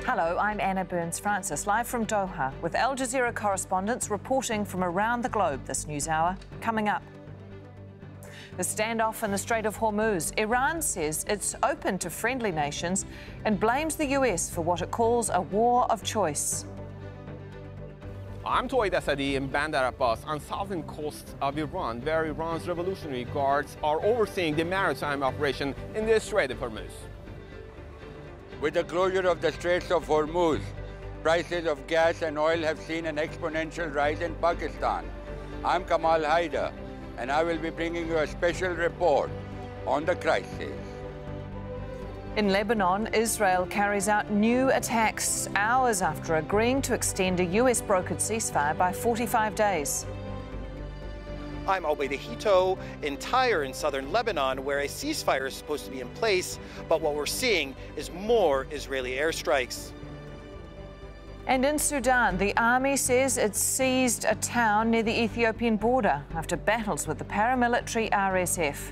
Hello, I'm Anna Burns-Francis, live from Doha with Al Jazeera correspondents reporting from around the globe this news hour. Coming up, the standoff in the Strait of Hormuz. Iran says it's open to friendly nations and blames the US for what it calls a war of choice. I'm Tawhid Asadi in Bandar Abbas on southern coast of Iran, where Iran's Revolutionary Guards are overseeing the maritime operation in the Strait of Hormuz. With the closure of the Straits of Hormuz, prices of gas and oil have seen an exponential rise in Pakistan. I'm Kamal Haider, and I will be bringing you a special report on the crisis. In Lebanon, Israel carries out new attacks hours after agreeing to extend a US-brokered ceasefire by 45 days. I'm Obaida Hito in Tyre in southern Lebanon, where a ceasefire is supposed to be in place, but what we're seeing is more Israeli airstrikes. And in Sudan, the army says it seized a town near the Ethiopian border after battles with the paramilitary RSF.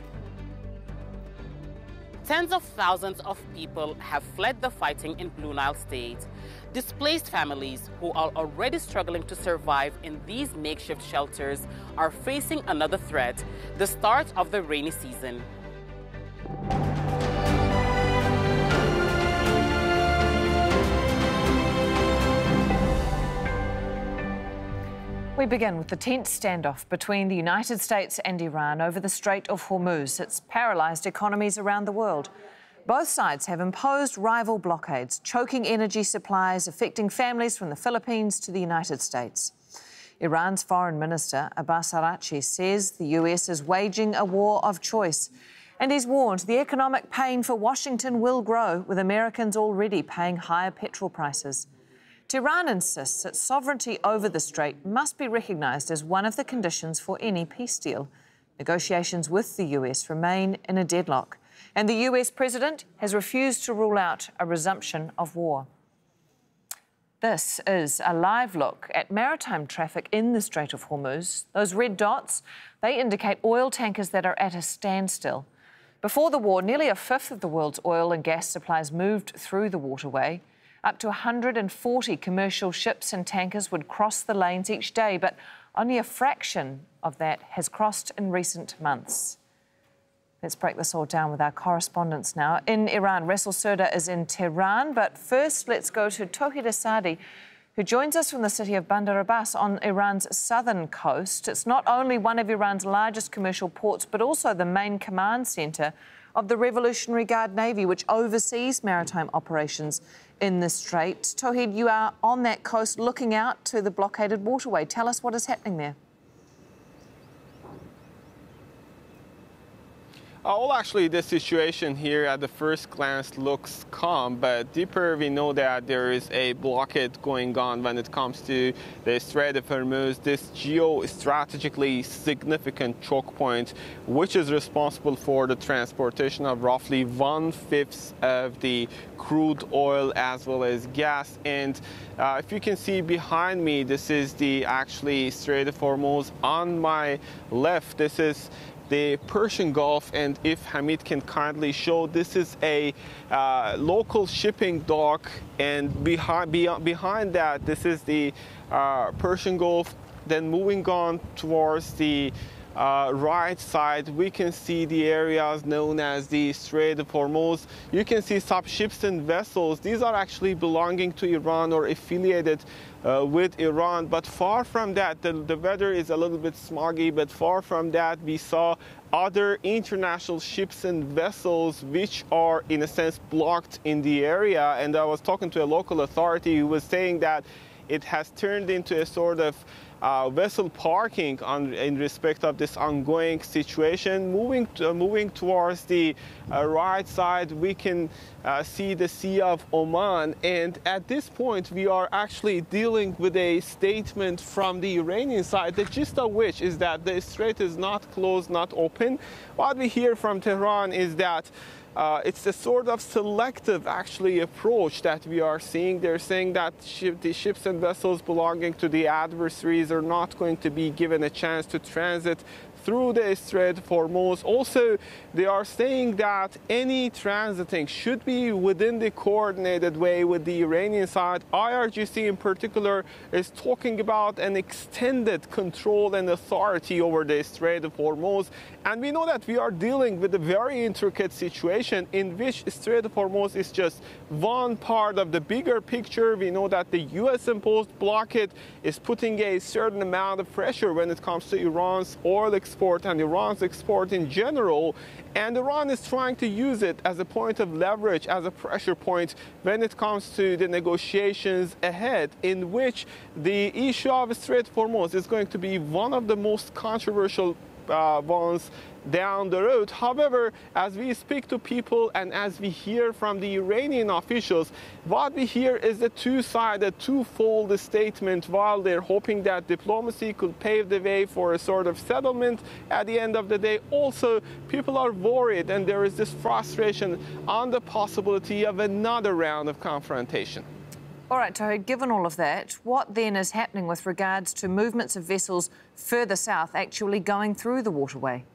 Tens of thousands of people have fled the fighting in Blue Nile State. Displaced families who are already struggling to survive in these makeshift shelters are facing another threat, the start of the rainy season. We begin with the tense standoff between the United States and Iran over the Strait of Hormuz. It's paralysed economies around the world. Both sides have imposed rival blockades, choking energy supplies, affecting families from the Philippines to the United States. Iran's Foreign Minister Abbas Araghchi says the US is waging a war of choice. And he's warned the economic pain for Washington will grow, with Americans already paying higher petrol prices. Tehran insists that sovereignty over the strait must be recognised as one of the conditions for any peace deal. Negotiations with the US remain in a deadlock, and the US president has refused to rule out a resumption of war. This is a live look at maritime traffic in the Strait of Hormuz. Those red dots, they indicate oil tankers that are at a standstill. Before the war, nearly a fifth of the world's oil and gas supplies moved through the waterway. Up to 140 commercial ships and tankers would cross the lanes each day, but only a fraction of that has crossed in recent months. Let's break this all down with our correspondents now. In Iran, Ressel Surda is in Tehran, but first let's go to Tawhid Asadi, who joins us from the city of Bandar Abbas on Iran's southern coast. It's not only one of Iran's largest commercial ports, but also the main command centre of the Revolutionary Guard Navy, which oversees maritime operations in the strait. Tawhid, you are on that coast looking out to the blockaded waterway. Tell us what is happening there. Well, actually, the situation here at the first glance looks calm, but deeper we know that there is a blockade going on when it comes to the Strait of Hormuz, this geostrategically significant choke point, which is responsible for the transportation of roughly 1/5 of the crude oil as well as gas. And if you can see behind me, this is the actually Strait of Hormuz. On my left, this is the Persian Gulf, and if Hamid can kindly show, this is a local shipping dock, and behind that, this is the Persian Gulf. Then moving on towards the right side, we can see the areas known as the Strait of Hormuz. You can see some ships and vessels. These are actually belonging to Iran or affiliated with Iran, but far from that, the weather is a little bit smoggy, but far from that, we saw other international ships and vessels which are, in a sense, blocked in the area. And I was talking to a local authority who was saying that it has turned into a sort of vessel parking in respect of this ongoing situation. Moving towards the right side, we can see the Sea of Oman. And at this point, we are actually dealing with a statement from the Iranian side, the gist of which is that the strait is not closed, not open. What we hear from Tehran is that it's a sort of selective, actually, approach that we are seeing. They're saying that the ships and vessels belonging to the adversaries are not going to be given a chance to transit through the Strait of Hormuz. Also, they are saying that any transiting should be within the coordinated way with the Iranian side. IRGC in particular is talking about an extended control and authority over the Strait of Hormuz. And we know that we are dealing with a very intricate situation in which Strait of Hormuz is just one part of the bigger picture. We know that the US-imposed blockade is putting a certain amount of pressure when it comes to Iran's oil export and Iran's export in general. And Iran is trying to use it as a point of leverage, as a pressure point when it comes to the negotiations ahead, in which the issue of Strait of Hormuz is going to be one of the most controversial ones down the road. However, as we speak to people and as we hear from the Iranian officials, what we hear is a two-sided, twofold statement. While they're hoping that diplomacy could pave the way for a sort of settlement at the end of the day, also people are worried and there is this frustration on the possibility of another round of confrontation. All right, Tawhid, given all of that, what then is happening with regards to movements of vessels further south actually going through the waterway?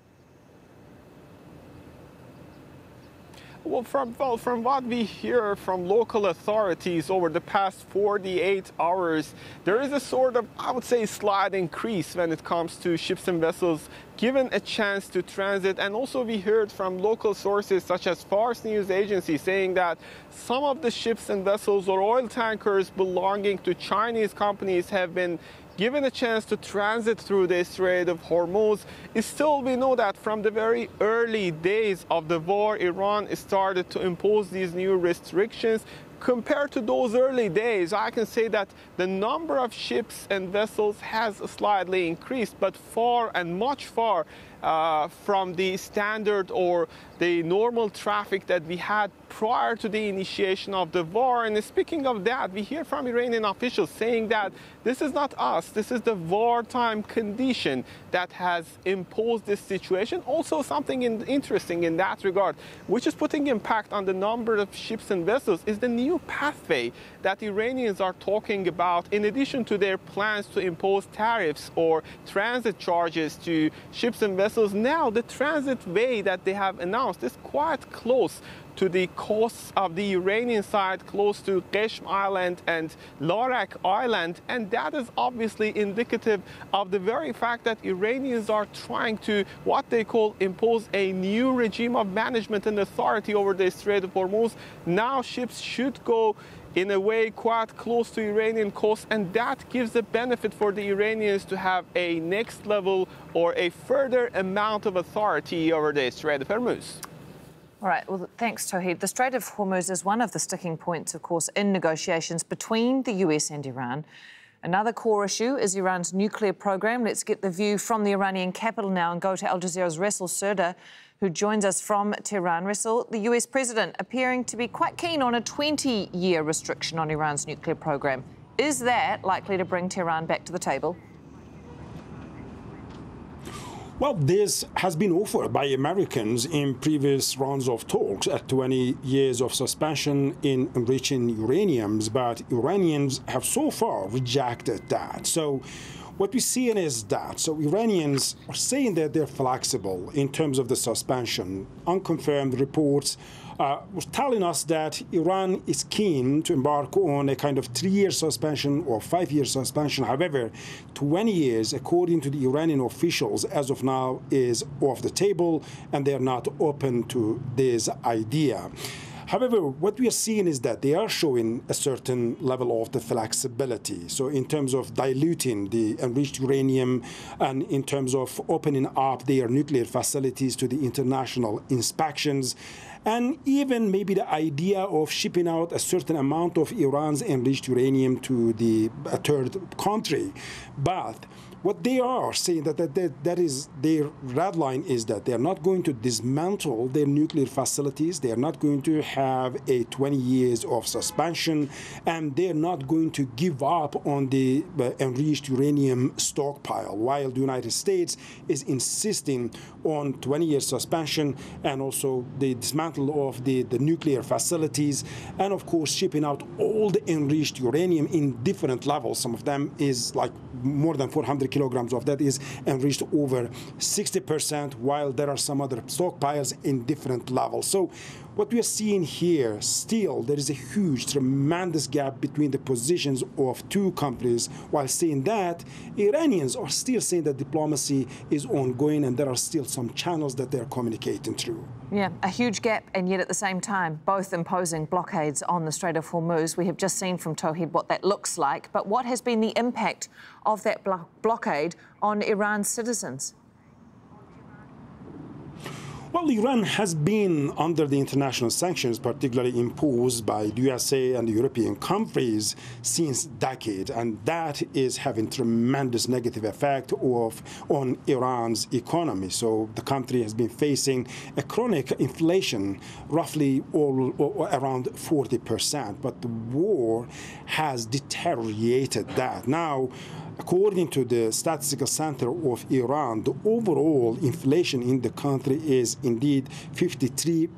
Well, from what we hear from local authorities over the past 48 hours, there is a sort of, I would say, slight increase when it comes to ships and vessels given a chance to transit. And also we heard from local sources such as Fars News Agency saying that some of the ships and vessels or oil tankers belonging to Chinese companies have been given a chance to transit through the Strait of Hormuz. Still, we know that from the very early days of the war, Iran started to impose these new restrictions. Compared to those early days, I can say that the number of ships and vessels has slightly increased, but far and much far from the standard or the normal traffic that we had prior to the initiation of the war. And speaking of that, we hear from Iranian officials saying that this is not us, this is the wartime condition that has imposed this situation. Also something interesting in that regard, which is putting impact on the number of ships and vessels, is the new pathway that Iranians are talking about, in addition to their plans to impose tariffs or transit charges to ships and vessels. Now the transit way that they have announced is quite close to the coasts of the Iranian side, close to Qeshm Island and Larak Island. And that is obviously indicative of the very fact that Iranians are trying to, what they call, impose a new regime of management and authority over the Strait of Hormuz. Now ships should go in a way quite close to Iranian coast, and that gives a benefit for the Iranians to have a next level or a further amount of authority over the Strait of Hormuz. All right, well, thanks, Tawhid. The Strait of Hormuz is one of the sticking points, of course, in negotiations between the US and Iran. Another core issue is Iran's nuclear program. Let's get the view from the Iranian capital now and go to Al Jazeera's Ressel Sirda, who joins us from Tehran. Ressel, the US president appearing to be quite keen on a 20-year restriction on Iran's nuclear program. Is that likely to bring Tehran back to the table? Well, this has been offered by Americans in previous rounds of talks at 20 years of suspension in enriching uraniums, but Iranians have so far rejected that. So what we're seeing is that, so Iranians are saying that they're flexible in terms of the suspension. Unconfirmed reports was telling us that Iran is keen to embark on a kind of 3-year suspension or 5-year suspension. However, 20 years, according to the Iranian officials, as of now, is off the table, and they're not open to this idea. However, what we are seeing is that they are showing a certain level of the flexibility. So in terms of diluting the enriched uranium and in terms of opening up their nuclear facilities to the international inspections, and even maybe the idea of shipping out a certain amount of Iran's enriched uranium to a third country. But what they are saying that is their red line is that they are not going to dismantle their nuclear facilities. They are not going to have a 20 years of suspension, and they are not going to give up on the enriched uranium stockpile, while the United States is insisting on 20-year suspension and also the dismantling dismantle of the nuclear facilities, and of course shipping out all the enriched uranium in different levels. Some of them is like more than 400 kilograms of that is enriched over 60%, while there are some other stockpiles in different levels. So what we are seeing here, still, there is a huge, tremendous gap between the positions of two countries. While saying that, Iranians are still saying that diplomacy is ongoing and there are still some channels that they're communicating through. Yeah, a huge gap, and yet at the same time, both imposing blockades on the Strait of Hormuz. We have just seen from Tawhid what that looks like, but what has been the impact of that blockade on Iran's citizens? Well, Iran has been under the international sanctions, particularly imposed by the USA and the European countries, since decades, and that is having tremendous negative effect on Iran's economy. So the country has been facing a chronic inflation, roughly around 40%, but the war has deteriorated that. Now, according to the Statistical Center of Iran, the overall inflation in the country is indeed 53%